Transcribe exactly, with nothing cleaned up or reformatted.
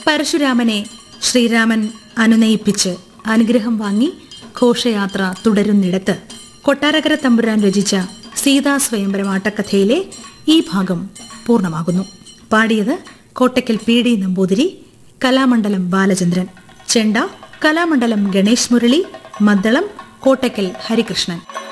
പരശുരാമനെ ശ്രീരാമൻ അനുനയിപ്പിച്ച് അനുഗ്രഹം വാങ്ങി ഘോഷയാത്ര തുടരുന്നിടത്ത് കൊട്ടാരക്കര തമ്പുരാൻ രചിച്ച സീതാ സ്വയംവരം ആട്ടക്കഥയിലെ ഈ ഭാഗം പൂർണ്ണമാകുന്നു. പാടിയത് കോട്ടയ്ക്കൽ പി ഡി നമ്പൂതിരി, കലാമണ്ഡലം ബാലചന്ദ്രൻ, ചെണ്ട കലാമണ്ഡലം ഗണേശ് മുരളി, മദ്ദളം കോട്ടയ്ക്കൽ ഹരികൃഷ്ണൻ.